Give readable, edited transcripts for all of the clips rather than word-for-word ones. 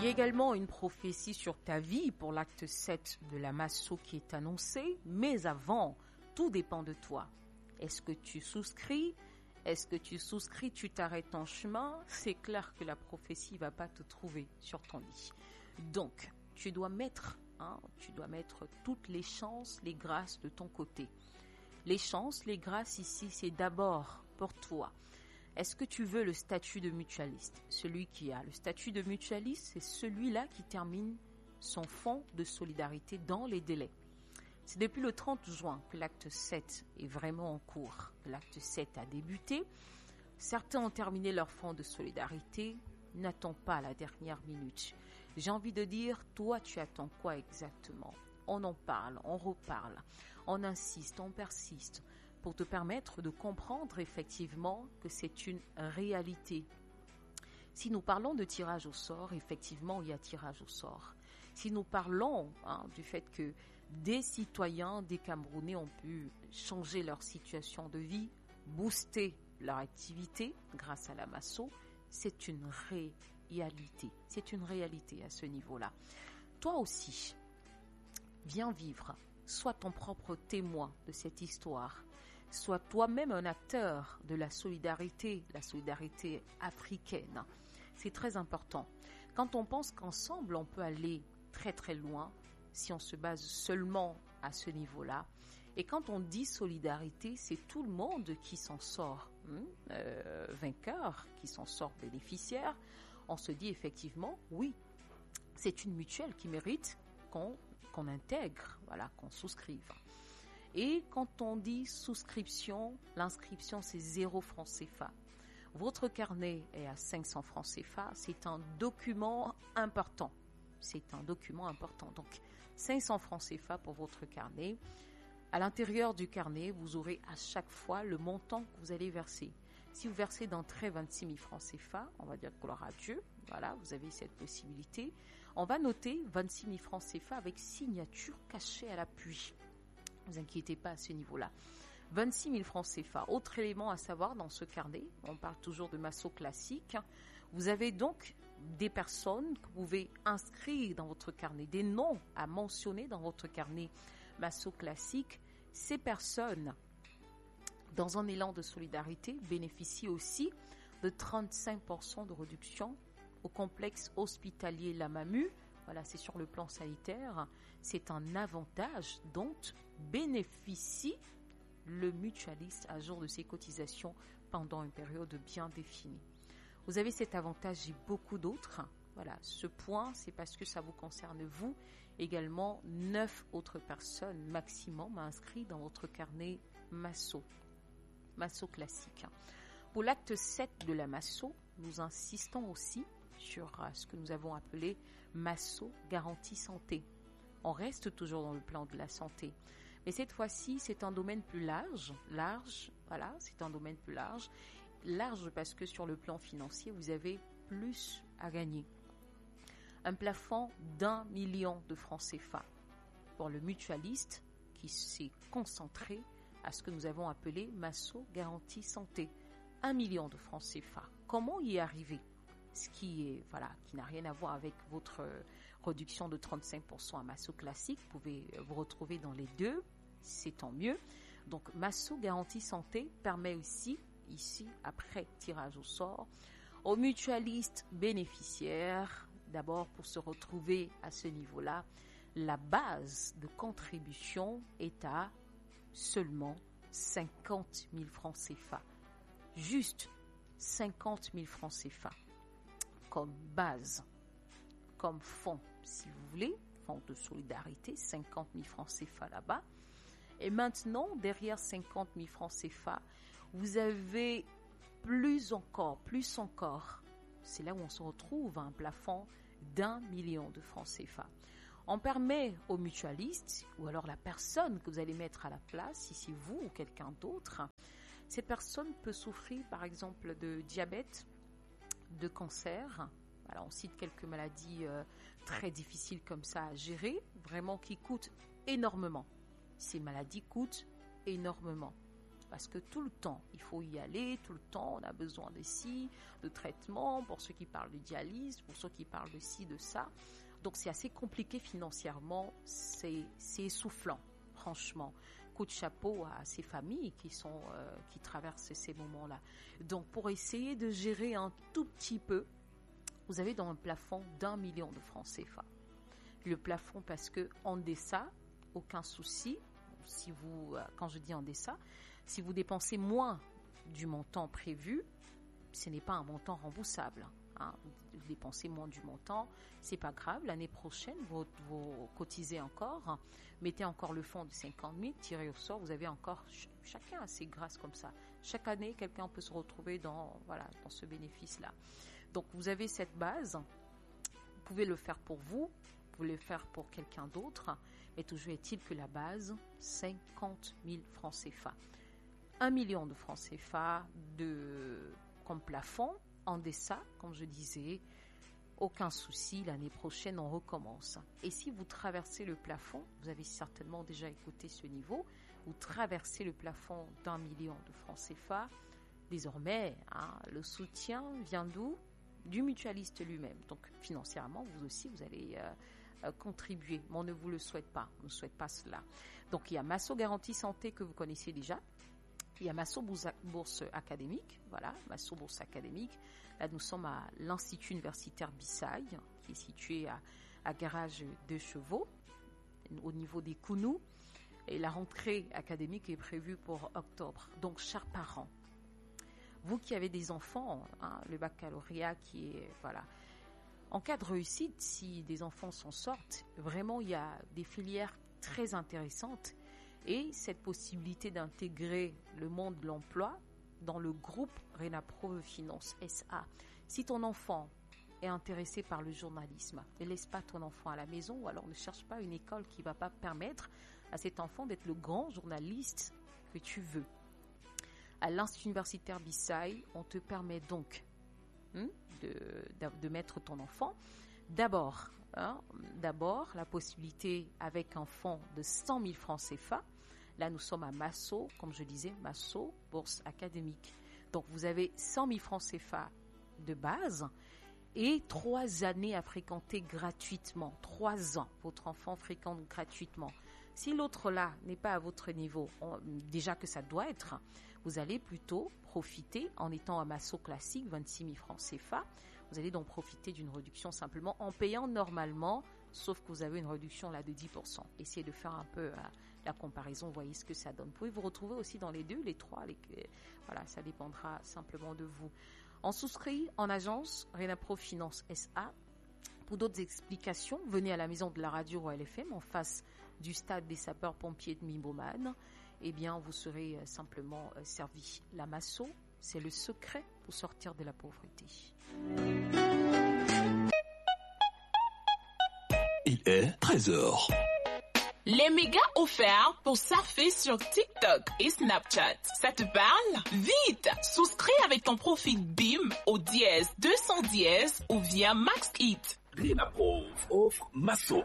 Il y a également une prophétie sur ta vie pour l'acte 7 de la Masso qui est annoncée, mais avant, tout dépend de toi. Est-ce que tu souscris? Est-ce que tu souscris, tu t'arrêtes en chemin? C'est clair que la prophétie ne va pas te trouver sur ton lit. Donc, tu dois mettre toutes les chances, les grâces de ton côté. Les chances, les grâces ici, c'est d'abord pour toi. Est-ce que tu veux le statut de mutualiste? Celui qui a le statut de mutualiste, c'est celui-là qui termine son fonds de solidarité dans les délais. C'est depuis le 30 juin que l'acte 7 est vraiment en cours. L'acte 7 a débuté. Certains ont terminé leur fonds de solidarité. N'attends pas la dernière minute. J'ai envie de dire, toi, tu attends quoi exactement? On en parle, on reparle, on insiste, on persiste pour te permettre de comprendre effectivement que c'est une réalité. Si nous parlons de tirage au sort, effectivement, il y a tirage au sort. Si nous parlons du fait que des citoyens, des Camerounais ont pu changer leur situation de vie, booster leur activité grâce à la Masso, c'est une réalité. C'est une réalité à ce niveau-là. Toi aussi, viens vivre. Sois ton propre témoin de cette histoire. Sois toi-même un acteur de la solidarité africaine. C'est très important. Quand on pense qu'ensemble, on peut aller très très loin, si on se base seulement à ce niveau-là. Et quand on dit solidarité, c'est tout le monde qui s'en sort vainqueur, qui s'en sort bénéficiaire. On se dit effectivement, oui, c'est une mutuelle qui mérite qu'on intègre, qu'on souscrive. Et quand on dit souscription, l'inscription c'est 0 francs CFA. Votre carnet est à 500 francs CFA, c'est un document important. C'est un document important. Donc 500 francs CFA pour votre carnet. À l'intérieur du carnet, vous aurez à chaque fois le montant que vous allez verser. Si vous versez d'entrée 26 000 francs CFA, on va dire gloire à Dieu, voilà, vous avez cette possibilité. On va noter 26 000 francs CFA avec signature cachée à l'appui. Ne vous inquiétez pas à ce niveau-là. 26 000 francs CFA. Autre élément à savoir dans ce carnet, on parle toujours de Masso classique. Vous avez donc des personnes que vous pouvez inscrire dans votre carnet, des noms à mentionner dans votre carnet Masso classique. Ces personnes, dans un élan de solidarité, bénéficient aussi de 35% de réduction au complexe hospitalier Lamamu. Voilà, c'est sur le plan sanitaire. C'est un avantage dont bénéficie le mutualiste à jour de ses cotisations pendant une période bien définie. Vous avez cet avantage et beaucoup d'autres. Voilà, ce point, c'est parce que ça vous concerne vous. Également, 9 autres personnes maximum inscrites dans votre carnet Masso classique. Pour l'acte 7 de la Masso, nous insistons aussi sur ce que nous avons appelé Masso garantie santé. On reste toujours dans le plan de la santé. Mais cette fois-ci, c'est un domaine plus large, voilà, c'est un domaine plus large parce que sur le plan financier, vous avez plus à gagner. Un plafond d'1 million de francs CFA pour le mutualiste qui s'est concentré à ce que nous avons appelé Masso garantie santé. 1 million de francs CFA. Comment y arriver? Ce qui n'a rien à voir avec votre réduction de 35% à Masso classique. Vous pouvez vous retrouver dans les deux, c'est tant mieux. Donc Masso garantie santé permet aussi, ici, après tirage au sort, aux mutualistes bénéficiaires, d'abord pour se retrouver à ce niveau-là, la base de contribution est à seulement 50 000 francs CFA. Juste 50 000 francs CFA. Comme base, comme fonds, si vous voulez, fonds de solidarité, 50 000 francs CFA là-bas. Et maintenant, derrière 50 000 francs CFA, vous avez plus encore, c'est là où on se retrouve, un plafond d'1 million de francs CFA. On permet aux mutualistes, ou alors la personne que vous allez mettre à la place, si c'est vous ou quelqu'un d'autre, cette personne peut souffrir par exemple de diabète, de cancer. Alors, on cite quelques maladies très difficiles comme ça à gérer, vraiment qui coûtent énormément. Ces maladies coûtent énormément. Parce que tout le temps, il faut y aller, tout le temps, on a besoin de ci, de traitement, pour ceux qui parlent de dialyse, pour ceux qui parlent de ci, de ça. Donc, c'est assez compliqué financièrement, c'est essoufflant, franchement. Coup de chapeau à ces familles qui traversent ces moments-là. Donc, pour essayer de gérer un tout petit peu, vous avez dans un plafond d'1 million de francs CFA. Le plafond, parce que en deçà, aucun souci. Si vous, quand je dis en deçà, si vous dépensez moins du montant prévu, ce n'est pas un montant remboursable. Hein. Vous dépensez moins du montant, c'est pas grave. L'année prochaine, vous cotisez encore, mettez encore le fonds de 50 000, tirez au sort. Vous avez encore, chacun a ses grâces comme ça. Chaque année, quelqu'un peut se retrouver dans ce bénéfice-là. Donc, vous avez cette base. Vous pouvez le faire pour vous. Vous pouvez le faire pour quelqu'un d'autre. Mais toujours est-il que la base, 50 000 francs CFA. 1 million de francs CFA comme plafond. En deçà, comme je disais, aucun souci. L'année prochaine, on recommence. Et si vous traversez le plafond, vous avez certainement déjà écouté ce niveau, vous traversez le plafond d'1 million de francs CFA. Désormais, le soutien vient d'où ? Du mutualiste lui-même. Donc, financièrement, vous aussi, vous allez contribuer. Mais on ne vous le souhaite pas. On ne souhaite pas cela. Donc, il y a Masso Garantie Santé que vous connaissez déjà. Il y a Masso Bourse Académique. Voilà, Masso Bourse Académique. Là, nous sommes à l'Institut universitaire Bissaï, qui est situé à Garage 2 Chevaux, au niveau des Counous. Et la rentrée académique est prévue pour octobre. Donc, chers parents, vous qui avez des enfants, le baccalauréat qui est, en cas de réussite, si des enfants s'en sortent, vraiment, il y a des filières très intéressantes et cette possibilité d'intégrer le monde de l'emploi dans le groupe Renapro Finance SA. Si ton enfant est intéressé par le journalisme, ne laisse pas ton enfant à la maison ou alors ne cherche pas une école qui ne va pas permettre à cet enfant d'être le grand journaliste que tu veux. À l'Institut universitaire Bissaï, on te permet donc de mettre ton enfant. D'abord, la possibilité avec un fonds de 100 000 francs CFA. Là, nous sommes à Masso, comme je disais, Masso, bourse académique. Donc, vous avez 100 000 francs CFA de base et 3 années à fréquenter gratuitement. 3 ans, votre enfant fréquente gratuitement. Si l'autre là n'est pas à votre niveau, déjà que ça doit être, vous allez plutôt profiter, en étant à Masso classique, 26 000 francs CFA, vous allez donc profiter d'une réduction simplement en payant normalement, sauf que vous avez une réduction là de 10%. Essayez de faire un peu la comparaison, voyez ce que ça donne. Vous pouvez vous retrouver aussi dans les 2, les 3, ça dépendra simplement de vous. On souscrit en agence Renapro Finance SA. Pour d'autres explications, venez à la maison de la radio Royal FM en face du stade des sapeurs-pompiers de Mimboman. Eh bien, vous serez simplement servi. La Masso, c'est le secret pour sortir de la pauvreté. Il est 13h. Les méga offerts pour surfer sur TikTok et Snapchat. Ça te parle? Vite! Souscris avec ton profil BIM au dièse 210 ou via MaxHit. Renapro offre Masso.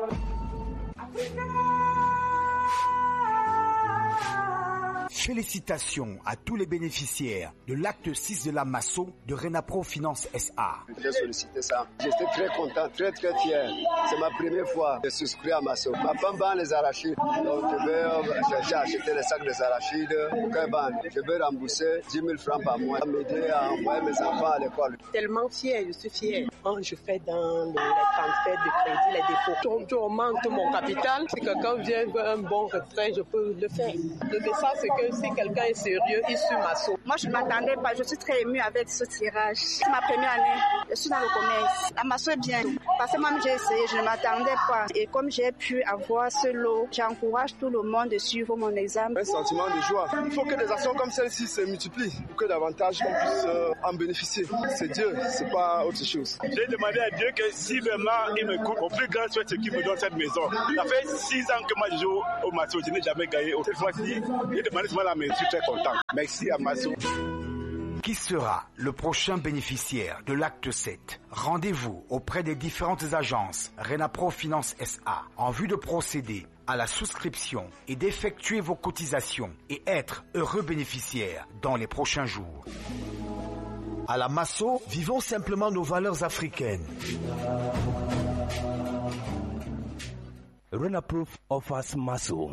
Félicitations à tous les bénéficiaires de l'acte 6 de la Masso de Renapro Finance SA. J'ai sollicité ça. J'étais très content, très très fier. C'est ma première fois de souscrire à Masso. Ma femme vend les arachides. Donc j'ai acheté les sacs des arachides. Je vais rembourser 10 000 francs par mois. M'aider à envoyer mes enfants à l'école. Tellement fier, je suis fier. Quand je fais dans les transferts de crédit, les dépôts, je augmente mon capital. Si quelqu'un vient veut un bon retrait, je peux le faire. Le message, c'est que si quelqu'un est sérieux, il suit Masso. Moi, je ne m'attendais pas. Je suis très émue avec ce tirage. C'est ma première année. Je suis dans le commerce. La Masso est bien. Parce que moi, j'ai essayé. Je ne m'attendais pas. Et comme j'ai pu avoir ce lot, j'encourage tout le monde de suivre mon examen. Un sentiment de joie. Il faut que des actions comme celle-ci se multiplient pour que davantage qu'on puisse en bénéficier. C'est Dieu, c'est pas autre chose. J'ai demandé à Dieu que si vraiment il me coupe, au plus grand souhait, c'est qu'il me donne cette maison. Ça fait 6 ans que moi je joue au Masso. Je n'ai jamais gagné. Cette fois-ci, j'ai demandé seulement la maison. Je suis très content. Merci à Masso. Qui sera le prochain bénéficiaire de l'acte 7? Rendez-vous auprès des différentes agences Renapro Finance SA en vue de procéder à la souscription et d'effectuer vos cotisations et être heureux bénéficiaire dans les prochains jours. À la Masso, vivons simplement nos valeurs africaines. Renapro offers Masso.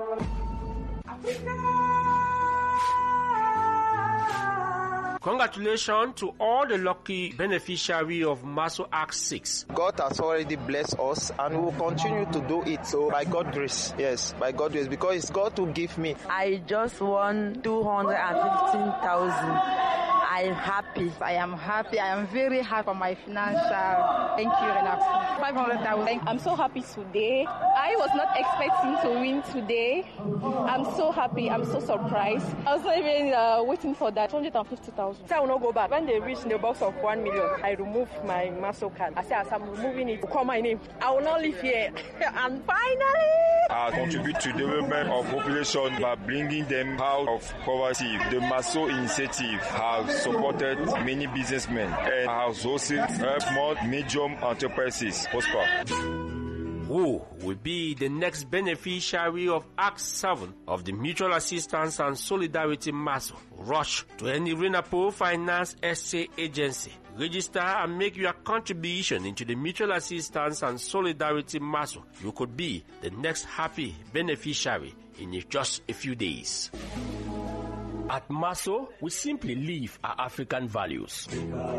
Congratulations to all the lucky beneficiaries of Masso Act 6. God has already blessed us and we will continue to do it. So by God's grace, yes, by God's grace, because it's God who give me. I just won 215,000. I'm happy. I am happy. I am very happy for my financial. Thank you, Renapro. 500,000. I'm so happy today. I was not expecting to win today. I'm so happy. I'm so surprised. I was not even waiting for that. 250,000. So I will not go back. When they reach the box of 1 million, I remove my Masso card. I say, as I'm removing it, call my name. I will not live here. And finally, I contribute to the development of population by bringing them out of poverty. The Masso initiative has supported many businessmen and has also helped more medium enterprises prosper. Who will be the next beneficiary of Act 7 of the Mutual Assistance and Solidarity Masso? Rush to any Renapro Finance SA agency. Register and make your contribution into the Mutual Assistance and Solidarity Masso. You could be the next happy beneficiary in just a few days. At Masso, we simply live our African values.